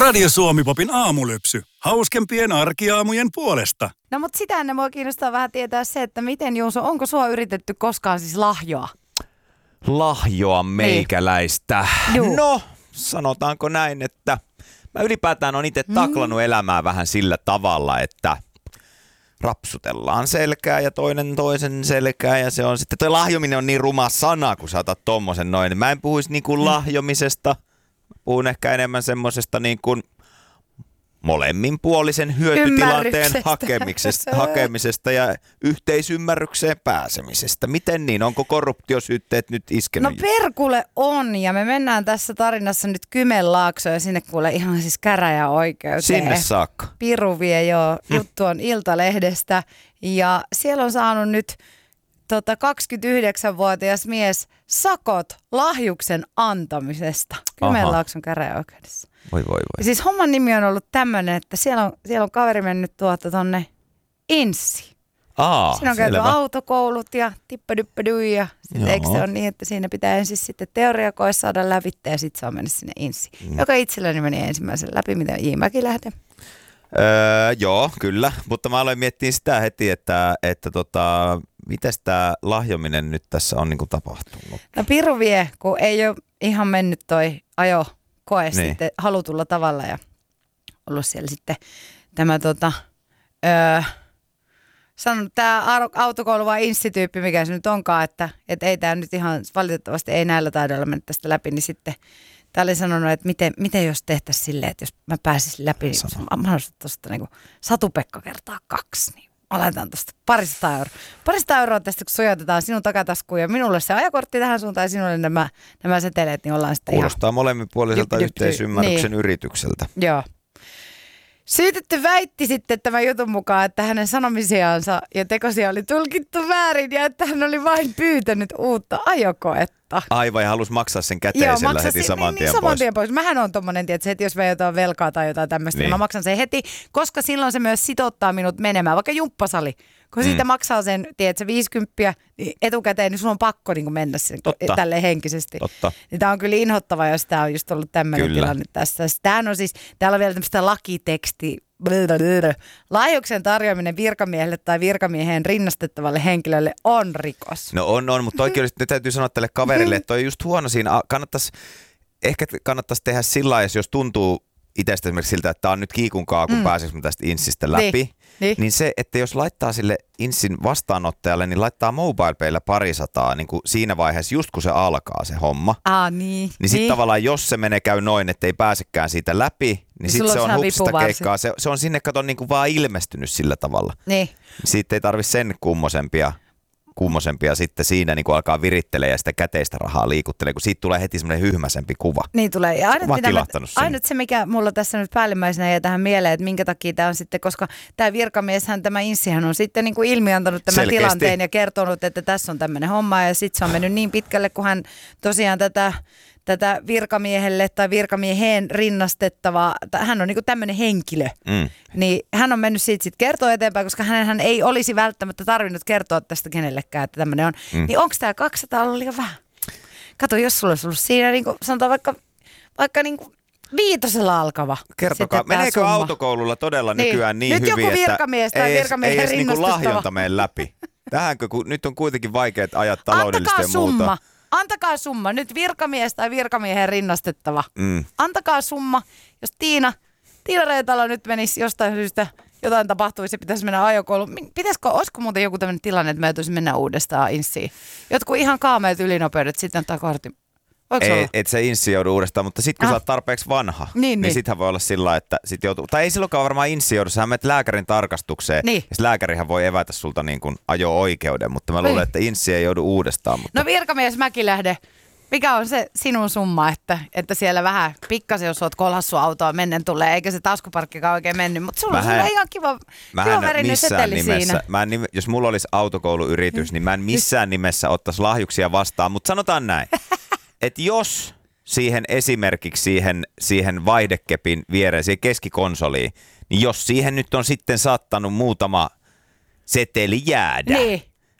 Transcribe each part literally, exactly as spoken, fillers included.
Radio Suomi-popin aamulypsy. Hauskempien arkiaamujen puolesta. No mutta sitä ennen mua kiinnostaa vähän tietää se, että miten Juuso, onko sua yritetty koskaan siis lahjoa? Lahjoa meikäläistä. Niin. No, sanotaanko näin, että mä ylipäätään on itse taklannut mm. elämää vähän sillä tavalla, että rapsutellaan selkää ja toinen toisen selkää ja se on sitten, toi lahjominen on niin ruma sana, kun sä otat tommosen noin. Mä en puhuisi niin kuin lahjomisesta, puhun ehkä enemmän semmosesta niin kuin molemminpuolisen hyötytilanteen hakemisesta, hakemisesta ja yhteisymmärrykseen pääsemisestä. Miten niin? Onko korruptiosyytteet nyt iskenyt? No perkule on, ja me mennään tässä tarinassa nyt Kymenlaaksoon ja sinne kuule ihan siis käräjäoikeuteen. Sinne saakka. Piru vie joo, juttu on Iltalehdestä ja siellä on saanut nyt tota, kaksikymmentäyhdeksänvuotias mies sakot lahjuksen antamisesta Kymenlaakson käräjäoikeudessa. Voi voi voi. Ja siis homman nimi on ollut tämmöinen, että siellä on, siellä on kaveri mennyt tuota tonne Inssiin. Aa, siinä on käyty selvä. autokoulut ja tippadyppädyi ja sitten eikö se ole niin, että siinä pitää ensin sitten teoriakoe saada lävitse ja sitten saa mennä sinne Inssiin. Mm. Joka itselläni meni ensimmäisen läpi, mitä J. Mäkilähde. Öö, joo, kyllä. Mutta mä aloin miettiä sitä heti, että, että tota, mites tää lahjominen nyt tässä on niinku tapahtunut? No piru vie, kun ei ole ihan mennyt toi ajo koe niin. sitten halutulla tavalla ja ollut siellä sitten tämä tota, öö, sanonut tämä autokoulu vai inssi-tyyppi, mikä se nyt onkaan, että et ei tämä nyt ihan valitettavasti ei näillä taidoilla mennä tästä läpi, niin sitten tämä oli sanonut, että miten, miten jos tehtäisiin silleen, että jos mä pääsisin läpi, niin mä haluaisin tuosta niin Satu-Pekka kertaa kaksi, niin mä laitan tuosta parista euroa. Parista euroa tästä, kun sojotetaan sinun takataskuun ja minulle se ajakortti tähän suuntaan ja sinulle nämä, nämä seteleet, niin ollaan sitten kuulostaa ihan molemminpuoliselta dyp, dyp, yhteisymmärryksen niin. yritykseltä. Joo. Syytetty väitti sitten tämän jutun mukaan, että hänen sanomisiansa ja tekosia oli tulkittu väärin ja että hän oli vain pyytänyt uutta ajokoetta. Aivan, ja halusi maksaa sen käteisellä heti si- saman niin, tien niin, saman pois. tien pois. Mähän on tommonen, että heti jos mä jotain velkaa tai jotain tämmöistä, niin. niin mä maksan sen heti, koska silloin se myös sitouttaa minut menemään, vaikka jumppasali. Kun mm. siitä maksaa sen, tiedätkö, viisikymppiä niin etukäteen, niin sun on pakko niin kuin mennä sen tälleen henkisesti. Totta. Niin tää on kyllä inhottava, jos tää on just ollut tämmöinen tilanne tässä. Tämähän on siis, täällä on vielä tämmöistä lakiteksti. Lahjuksen tarjoaminen virkamiehelle tai virkamieheen rinnastettavalle henkilölle on rikos. No on, on, mutta toikin nyt täytyy sanoa tälle kaverille, että toi on just huono siinä. Kannattaisi, ehkä kannattaisi tehdä sillä lailla, jos tuntuu itsestä esimerkiksi siltä, että tämä on nyt kiikunkaa, kun mm. pääsisikö tästä Inssistä läpi. Niin. Niin. niin se, että jos laittaa sille Inssin vastaanottajalle, niin laittaa MobilePaylla parisataa niin kuin siinä vaiheessa, just kun se alkaa se homma. Aa, niin. Niin sitten niin. tavallaan, jos se menee käy noin, että ei pääsekään siitä läpi, niin, niin sitten se on hupsista keikkaa. Se, se on sinne, kato, niin kuin vaan ilmestynyt sillä tavalla. Niin. Siitä ei tarvitse sen kummosempia. kummosempia sitten siinä niin kun alkaa virittelee ja sitä käteistä rahaa liikuttelee, kun siitä tulee heti semmoinen hyhmäsempi kuva. Niin tulee. Ja ainut, mitä mä, sinne. ainut se, mikä mulla tässä nyt päällimmäisenä jää tähän mieleen, että minkä takia tämä on sitten, koska tämä virkamieshän, tämä Inssihän on sitten niin kuin ilmiantanut tämän Selkeästi. tilanteen ja kertonut, että tässä on tämmöinen homma ja sitten se on mennyt niin pitkälle, kun hän tosiaan tätä tätä virkamiehelle tai virkamieheen rinnastettavaa, hän on niinku tämmöinen henkilö, mm. niin hän on mennyt siitä sitten kertoa eteenpäin, koska hän ei olisi välttämättä tarvinnut kertoa tästä kenellekään, että tämmöinen on. Mm. Niin onko tämä kaksisataa ollut liian vähän? Kato, jos sulla olisi ollut siinä, niin kuin, sanotaan vaikka, vaikka niin kuin viitosella alkava. Kertokaa, meneekö summa autokoululla todella niin. nykyään niin nyt hyvin, joku virkamies tai että virkamiehen ei edes niin kuin lahjonta mene läpi? Tähänkö, kun nyt on kuitenkin vaikeat ajat taloudellisesti ja muuta. Summa. Antakaa summa. Nyt virkamies tai virkamiehen rinnastettava. Mm. Antakaa summa. Jos Tiina, Tiina Reetalo nyt menisi jostain syystä, jotain tapahtuisi ja pitäisi mennä ajokouluun. Pitäisikö, olisiko muuten joku tämmöinen tilanne, että mä joutuisin mennä uudestaan Inssiin? Jotkut ihan kaameet ylinopeudet, sitten ottaa kortin. Ei, et se Inssi joudu uudestaan, mutta sitten kun ah. sä oot tarpeeksi vanha, niin, niin, niin sittenhän voi olla sillä lailla, että sit joutuu, tai ei silloinkaan varmaan Inssi joudu, sä menet lääkärin tarkastukseen, niin. ja lääkärihän voi evätä sulta niin kuin ajo-oikeuden, mutta mä luulen, niin. että Inssi ei joudu uudestaan. Mutta... No virkamies Mäkilähde, mikä on se sinun summa, että, että siellä vähän pikkasen, jos oot kolhassu autoa mennen tulee, eikä se taskuparkkikaan oikein mennyt, mutta sulla on ihan kiva, kiva värinen seteli nimessä, siinä. Mä en, jos mulla olisi autokouluyritys, niin mä en missään nimessä ottaisi lahjuksia vastaan, mutta sanotaan näin. Että jos siihen esimerkiksi siihen, siihen vaihdekepin viereen, siihen keskikonsoliin, niin jos siihen nyt on sitten saattanut muutama seteli jäädä, niin,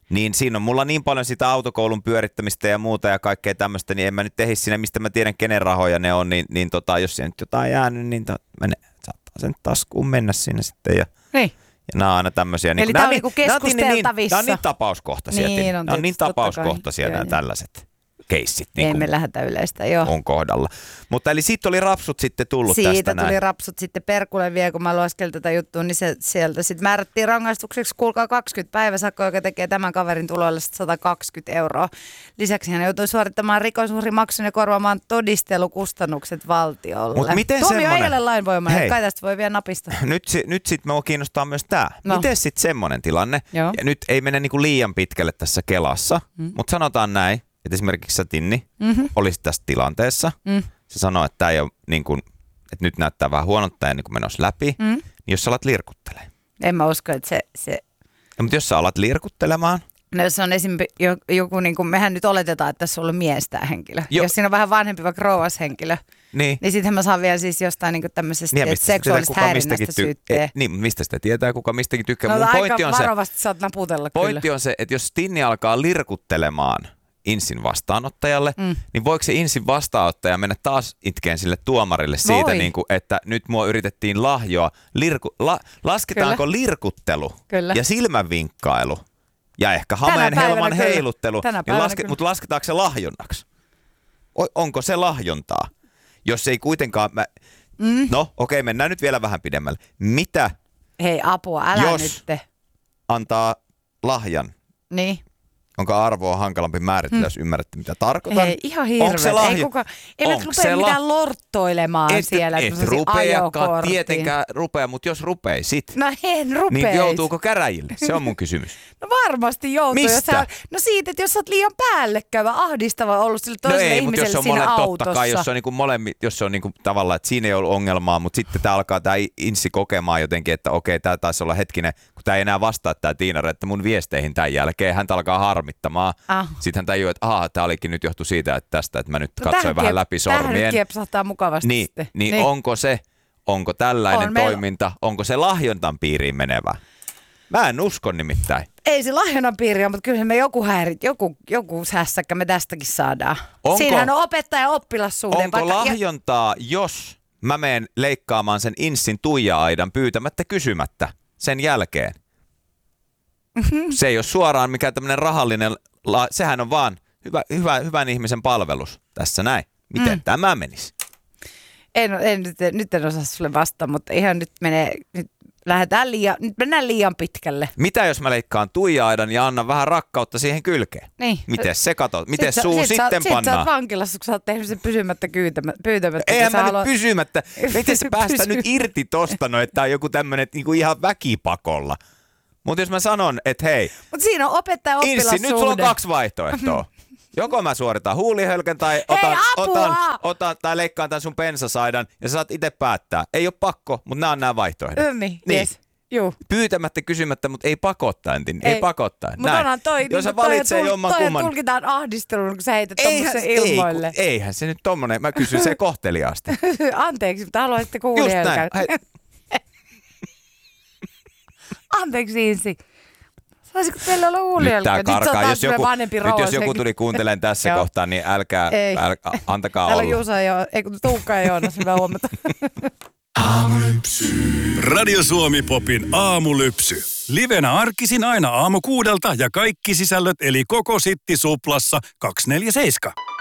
Niin siinä on mulla niin paljon sitä autokoulun pyörittämistä ja muuta ja kaikkea tämmöistä, niin en mä nyt ehdi siinä, mistä mä tiedän, kenen rahoja ne on, niin, niin tota, jos siellä nyt jotain jäänyt, niin to, mene, saattaa sen taskuun mennä sinne sitten. Ja, niin. ja nämä on aina tämmöisiä. Eli niin, tämä on niin, niinku keskusteltavissa. Nämä on niin tapauskohtaisia. Niin, on, on niin tapauskohtaisia nämä kai. tällaiset keissit. Niin Emme lähdetä yleistä, joo. On kohdalla. Mutta eli siitä oli rapsut sitten tullut siitä tästä näin. Siitä tuli rapsut sitten perkulle vielä, kun mä lueskelin tätä juttua, niin se, sieltä sitten määrättiin rangaistukseksi, kuulkaa kaksikymmentä päiväsakkoa, joka tekee tämän kaverin tuloille sata kaksikymmentä euroa. Lisäksi hän joutui suorittamaan rikosuhrimaksun ja korvaamaan todistelukustannukset valtiolle. Mut miten Tuomio semmonen... ei ole lainvoimainen, kai tästä voi vielä napista. Nyt, nyt sitten minua kiinnostaa myös tämä. No. Miten sitten semmoinen tilanne, Joo. ja nyt ei mene niinku liian pitkälle tässä Kelassa, mm. mutta sanotaan näin, että esimerkiksi sä, Tinni, mm-hmm. olisit tässä tilanteessa. Mm. Se sanoo, että, tää ei ole, niin kuin, että nyt näyttää vähän huonolta ja niin kuin menossa läpi. Mm. Niin jos sä alat lirkuttelemaan. En mä usko, että se... se... No, mutta jos sä alat lirkuttelemaan. No jos on esimerkiksi joku, niin kuin, mehän nyt oletetaan, että tässä on ollut mies tämä henkilö. Jo. Jos siinä on vähän vanhempi, vaikka rouvas henkilö, niin, niin sittenhän mä saan vielä siis jostain niin tämmöisestä niin, seksuaalista häirinnästä ty- syytteen. Niin, mistä sitä tietää, kuka mistäkin tykkää. No Mun aika pointti on se, varovasti saat naputella pointti kyllä. on se, että jos Tinni alkaa lirkuttelemaan Insin vastaanottajalle, mm. niin voiko se Insin vastaanottaja mennä taas itkeen sille tuomarille siitä, niin kuin, että nyt mua yritettiin lahjoa. Lirku, la, lasketaanko kyllä. lirkuttelu kyllä. ja silmänvinkkailu ja ehkä hameen helman heiluttelu, niin laske, mutta lasketaanko se lahjonnaksi? O, onko se lahjontaa? Jos ei kuitenkaan... Mä, mm. No okei, okay, mennään nyt vielä vähän pidemmälle. Mitä Hei apua, älä jos nyt. antaa lahjan? Niin. Onko arvoa hankalampi määritellä, hmm. jos ymmärrätte, mitä tarkoitan? Hei, ihan hirveä. Ei kuka, ellei rupea la... mitään lorttoilemaan et, siellä. Et rupeakaan tietenkään rupea, mutta jos rupeisit, no en rupeis. Niin joutuuko käräjille? Se on mun kysymys. No varmasti joutuu. Mistä? Jos sä, no siitä, että jos sä oot liian päällekkäyvä, ahdistava ollut sille toiselle no ei, ihmiselle jos on siinä mole, autossa. Totta kai, jos on, niinku molemmi, jos on niinku tavallaan, että siinä ei ollut ongelmaa, mutta sitten tää alkaa tää Insi kokemaan jotenkin, että okei, tää taisi olla hetkinen, kun tää ei enää vastaa tää Tiinare, että mun viesteihin tämän jälkeen häntä alkaa harmittamaan. Ah. Sitten hän tajuu, että aha, tää olikin nyt johtu siitä, että tästä, että mä nyt no, katsoin vähän kiep- läpi sormien. Tähän kiepsahtaa mukavasti niin, sitten. Niin, niin onko se, onko tällainen on, toiminta, meillä... onko se lahjontan piiriin menevä? Mä en usko nimittäin. Ei se lahjonnan piiri on, mutta kyllä me joku häirit, joku, joku hässäkkä me tästäkin saadaan. Onko, siinähän on opettaja-oppilassuhde. Onko vaikka, lahjontaa, ja... jos mä menen leikkaamaan sen Insin Tuija-aidan pyytämättä kysymättä sen jälkeen? Mm-hmm. Se ei ole suoraan mikään tämmöinen rahallinen, la... sehän on vaan hyvä, hyvä, hyvän ihmisen palvelus tässä näin. Miten mm. tämä menisi? En, en, nyt, nyt en osaa sulle vastata, mutta ihan nyt menee, nyt lähdetään liian, nyt mennään liian pitkälle. Mitä jos mä leikkaan Tuija-aidan ja annan vähän rakkautta siihen kylkeen? Niin. Miten se katot? Miten sit suu sit sitten sit pannaan? Sit sä oot vankilassa, kun sä oot tehnyt sen pysymättä pyytämättä. Eihän mä haluat... nyt pysymättä. Miten se päästä nyt irti tosta, no, että tää on joku tämmönen niinku ihan väkipakolla. Mutta jos mä sanon, että hei. Mut siinä on opettaja-oppilassuhde. Inssi, nyt sulla on kaksi vaihtoehtoa. Joko mä suoritan huulihölkän tai otan, Hei, otan, otan tai leikkaan tämän sun pensasaidan ja sä saat itse päättää. Ei ole pakko, mutta nämä on nämä vaihtoehdot. Ymmi, niin. Yes. Juu. Pyytämättä, kysymättä, mutta ei pakottaen. Ei, ei pakottaen. Mutta onhan toi, jos sä valitsee toi, jomman toi kumman. tulkitaan ahdistelun, kun sä heität tommosen ilmoille. Ei, eihän se nyt tommonen, mä kysyn se kohteliaasti. Anteeksi, mutta haluaisitte huulihölkän. Anteeksi, Insi. Saisiko teillä olla huulihölkkä? Nyt tää karkaa. Jos joku, nyt jos joku tuli kuuntelemaan tässä kohtaa, niin älkää, älkää antakaa olla. Täällä on Juusa ja ei kun Tuukka ja Joonas, hyvä huomata. Aamulypsy. Radio Suomi Popin aamulypsy. Livenä arkisin aina aamu kuudelta ja kaikki sisällöt eli koko Sitti Suplassa kaksikymmentäneljä seitsemän.